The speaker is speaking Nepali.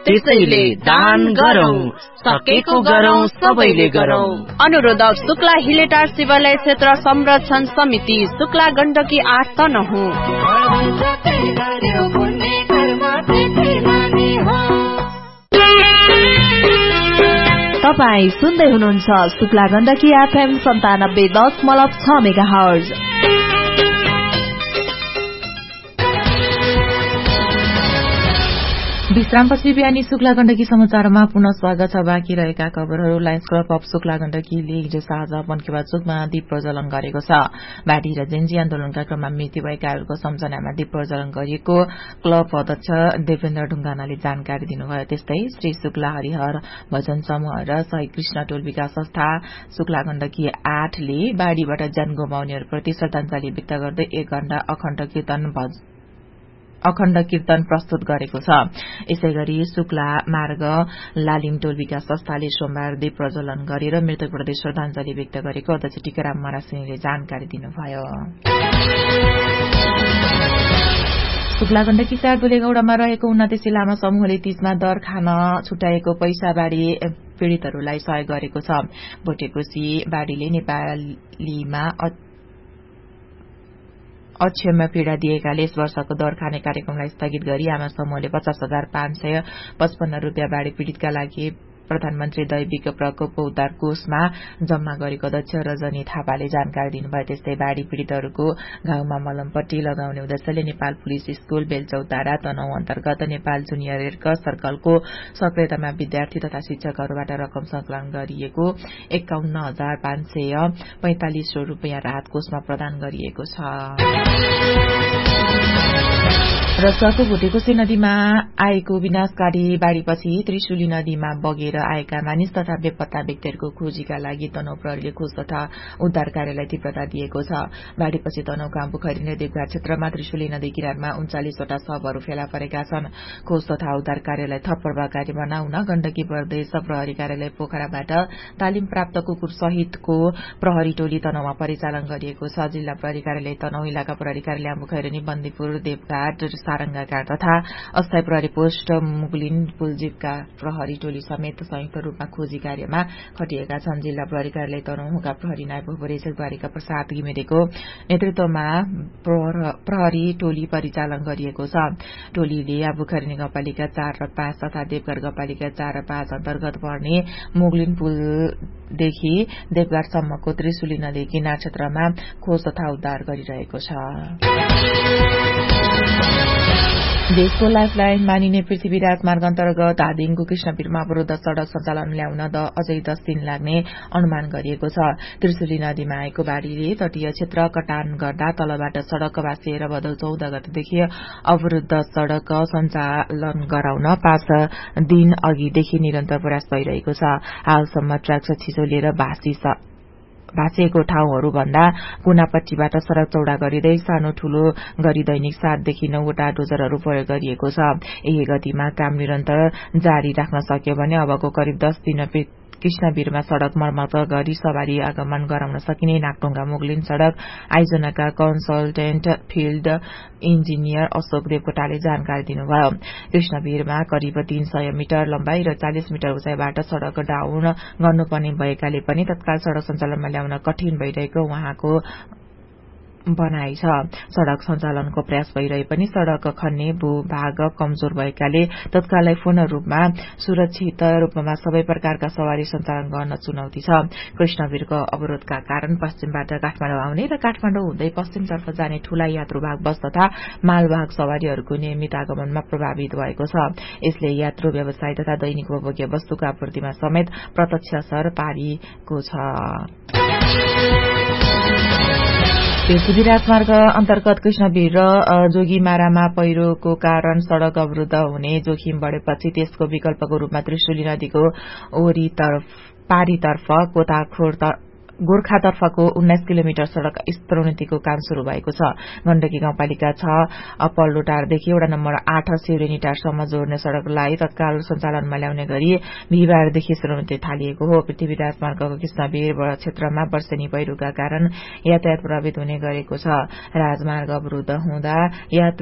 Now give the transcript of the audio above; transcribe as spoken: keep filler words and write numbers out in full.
त्यसैले दान गरौं, सकेको गरौं, सबैले गरौं। अनुरोधक शुक्ला हिलेटार शिवालय क्षेत्र संरक्षण समिति, शुक्ला गण्डकी आठ तनहुँ। तपाई सुन्दै हुनुहुन्छ शुक्ला गण्डकी एफएम सन्तानब्बे दशमलव छ मेगा हर्ज। विश्रामपछि बिहानी शुक्ला गण्डकी समाचारमा पुनः स्वागत छ। बाँकी रहेका खबरहरू। लायन्स क्लब अफ शुक्ला गण्डकीले हिजो साँझ पन्केवा चोकमा दीप प्रज्वलन गरेको छ। बाढी र जेन्जी आन्दोलनका क्रममा मृत्यु भएकाहरूको सम्झनामा दीप प्रज्वलन गरिएको क्लब अध्यक्ष देवेन्द्र ढुङ्गानाले जानकारी दिनुभयो। त्यस्तै श्री शुक्ला हरिहर भजन समूह र शहीद कृष्ण टोल विकास संस्था शुक्ला गण्डकी आठले बाढीबाट ज्यान गुमाउनेहरूप्रति श्रद्धाञ्जली व्यक्त गर्दै एक घण्टा अखण्ड कीर्तन अखण्ड कीर्तन प्रस्तुत गरेको छ। यसैगरी शुक्ला मार्ग लालिम टोल विकास संस्थाले सोमबार दीप प्रज्वलन गरेर मृतकप्रति श्रद्धाञ्जली व्यक्त गरेको अध्यक्ष टीकाराम मरासिनीले जानकारी दिनुभयो। शुक्ला गण्डकी चार दुलेगौडामा रहेको उन्नतिशी लामा समूहले तीजमा दर खान छुट्याएको पैसा बाढी पीड़ितहरूलाई सहयोग गरेको छ। भोटेकोशी बाढीले नेपालीमा अक्षम्य पीड़ा दिएकाले यस वर्षको दर खाने कार्यक्रमलाई स्थगित गरी आमा समूहले पचास हजार पाँच सय पचपन्न रूपियाँ बाढ़ी पीड़ितका लागि प्रधानमन्त्री दैविक प्रकोप उद्धार कोषमा जम्मा गरेको अध्यक्ष रजनी थापाले जानकारी दिनुभयो। त्यस्तै बाढ़ी पीड़ितहरूको घाउमा मलमपट्टी लगाउने उद्देश्यले नेपाल पुलिस स्कूल बेलचौतारा तनहु अन्तर्गत नेपाल जुनियर रेड क्रस सर्कलको सक्रियतामा विद्यार्थी तथा शिक्षकहरूबाट रकम संकलन गरिएको एकाउन्न हजार पाँच सय पैंतालिस रूपियाँ राहत कोषमा प्रदान गरिएको छ। रसुवाको भोटेकोशी नदीमा आएको विनाशकारी बाढ़ीपछि त्रिशुली नदीमा बगेर आएका मानिस तथा बेपत्ता व्यक्तिहरूको खोजीका लागि तनहु प्रहरीले खोज तथा उद्धार कार्यलाई तीव्रता दिएको छ। बाढ़ीपछि तनहुका आम्बुखरी र देवघाट क्षेत्रमा त्रिशुली नदी किनारमा उन्चालिसवटा शवहरू फेला परेका छन्। खोज तथा उद्धार कार्यलाई थप प्रभावकारी बनाउन गण्डकी प्रदेश प्रहरी कार्यालय पोखराबाट तालिम प्राप्त कुकुर सहितको प्रहरी टोली तनहुमा परिचालन गरिएको छ। जिल्ला प्रहरी कार्यालय तनहु, इलाका प्रहरी कार्यालय आम्बुखैरेनी, बन्दीपुर, देवघाट, सारंगाघाट तथा अस्थायी प्रहरी पोस्ट मुगलिन पुलजीवका प्रहरी टोली समेत संयुक्त रूपमा खोजी कार्यमा खटिएका छन्। जिल्ला प्रहरी कार्यालय तनहुका प्रहरी नायब उपरीक्षक द्वारिका प्रसाद घिमिरेको नेतृत्वमा प्रहरी टोली परिचालन गरिएको छ। टोलीले आम्बुखैरेनी गाउँपालिका चार र पाँच तथा देवघाट गाउँपालिका चार र पाँच अन्तर्गत पर्ने मुगलिन पुलदेखि देवघाटसम्मको त्रिशुली नदी किनार क्षेत्रमा खोज तथा उद्धार गरिरहेको छ। देशको लाइफलाइन मानिने पृथ्वी राजमार्ग अन्तर्गत धादिङको कृष्णपीरमा अवरुद्ध सड़क सञ्चालन ल्याउन अझै दस दिन लाग्ने अनुमान गरिएको छ। त्रिशुली नदीमा आएको बाढ़ीले तटीय क्षेत्र कटान गर्दा तलबाट सड़क भाँसिएर भदौ चौध गतेदेखि अवरुद्ध सड़क सञ्चालन गराउन पाँच दिन अघिदेखि निरन्तर प्रयास भइरहेको छ। हालसम्म ट्र्याक छिचोलिएर भाँसी भाँसिएको ठाउँहरू भन्दा कुनापट्टिबाट सड़क चौड़ा गरिँदै सानो ठूलो गरी दैनिक सातदेखि नौवटा डोजरहरू प्रयोग गरिएको छ। यही गतिमा काम निरन्तर जारी राख्न सक्यो भने अबको करिब दस दिन कृष्णवीरमा सड़क मर्मत गरी सवारी आगमन गराउन सकिने नाकढुङ्गा मुगलिन सड़क आइजोनाका कन्सल्टेन्ट फिल्ड इन्जिनियर अशोक देवकोटाले जानकारी दिनुभयो। कृष्णवीरमा करिब तीन सय मिटर लम्बाई र चालिस मिटर उचाइबाट सड़क डाउन गर्नुपर्ने भएकाले पनि तत्काल सड़क सञ्चालनमा ल्याउन कठिन भइरहेको उहाँको भनाइ छ। सड़क सञ्चालनको प्रयास भइरहे पनि सड़क खन्ने भूभाग कमजोर भएकाले तत्कालै पूर्ण रूपमा सुरक्षित रूपमा सबै प्रकारका सवारी सञ्चालन गर्न चुनौती छ। कृष्णवीरको अवरोधका कारण पश्चिमबाट काठमाडौँ आउने र काठमाडौँ हुँदै पश्चिमतर्फ जाने ठूला यात्रुवाहक बस तथा मालवाहक सवारीहरूको नियमित आगमनमा प्रभावित भएको छ। यसले यात्रु व्यवसाय तथा दैनिक उपभोग्य वस्तुको आपूर्तिमा समेत प्रत्यक्ष असर पारेको छ। पृथ्वी राजमार्ग अन्तर्गत कृष्णवीर र जोगीमारामा पहिरोको कारण सड़क अवरुद्ध हुने जोखिम बढ़ेपछि त्यसको विकल्पको रूपमा त्रिशुली नदीको ओरी तर्फ पारीतर्फ कोताखोर गोर्खातर्फको उन्नाइस किलोमिटर सड़क स्तरोन्नतिको काम शुरू भएको छ। गण्डकी गाउँपालिका छ पल्लोटारदेखि वडा नम्बर आठ सिउरेनी टारसम्म जोड्ने सड़कलाई तत्काल सञ्चालनमा ल्याउने गरी बिहिबारदेखि स्तरोन्नति थालिएको हो। पृथ्वी राजमार्गको कृष्णवीर क्षेत्रमा वर्षेनी पहिरोका कारण यातायात प्रभावित हुने गरेको छ। राजमार्ग अवरुद्ध हुँदा यात्रु